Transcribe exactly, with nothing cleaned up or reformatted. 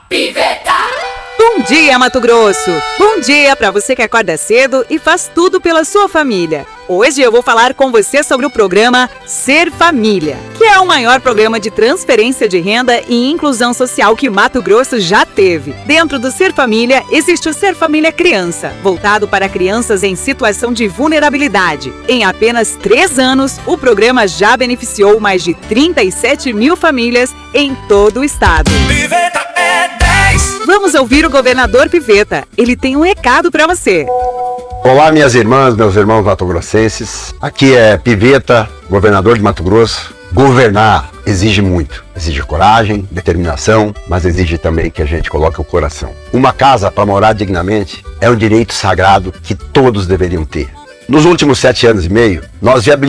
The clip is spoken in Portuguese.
Piveta! Bom dia, Mato Grosso! Bom dia para você que acorda cedo e faz tudo pela sua família. Hoje eu vou falar com você sobre o programa Ser Família, que é o maior programa de transferência de renda e inclusão social que Mato Grosso já teve. Dentro do Ser Família, existe o Ser Família Criança, voltado para crianças em situação de vulnerabilidade. Em apenas três anos, o programa já beneficiou mais de trinta e sete mil famílias em todo o estado. Piveta é dez! Vamos ouvir o governador Piveta. Ele tem um recado para você. Olá, minhas irmãs, meus irmãos mato-grossenses. Aqui é Piveta, governador de Mato Grosso. Governar exige muito. Exige coragem, determinação, mas exige também que a gente coloque o coração. Uma casa para morar dignamente é um direito sagrado que todos deveriam ter. Nos últimos sete anos e meio, nós viabilizamos